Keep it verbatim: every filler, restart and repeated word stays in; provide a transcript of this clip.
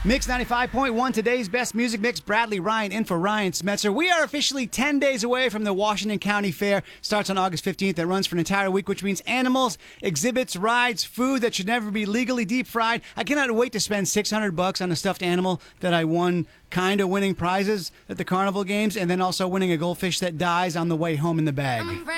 Mix ninety-five point one, today's best music mix. Bradley Ryan in for Ryan Smetzer. We are officially ten days away from the Washington County Fair. Starts on August fifteenth. It runs for an entire week, which means animals, exhibits, rides, food that should never be legally deep fried. I cannot wait to spend six hundred bucks on a stuffed animal that I won, kind of winning prizes at the carnival games, and then also winning a goldfish that dies on the way home in the bag.